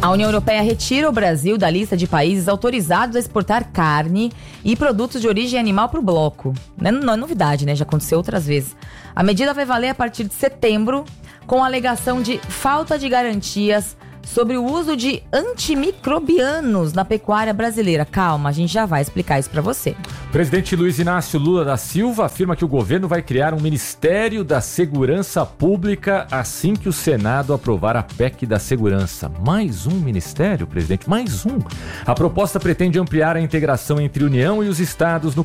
A União Europeia retira o Brasil da lista de países autorizados a exportar carne e produtos de origem animal para o bloco. Não é novidade, né? Já aconteceu outras vezes. A medida vai valer a partir de setembro, com a alegação de falta de garantias sobre o uso de antimicrobianos na pecuária brasileira. Calma, a gente já vai explicar isso para você. O presidente Luiz Inácio Lula da Silva afirma que o governo vai criar um Ministério da Segurança Pública assim que o Senado aprovar a PEC da Segurança. Mais um ministério, presidente? Mais um? A proposta pretende ampliar a integração entre União e os estados no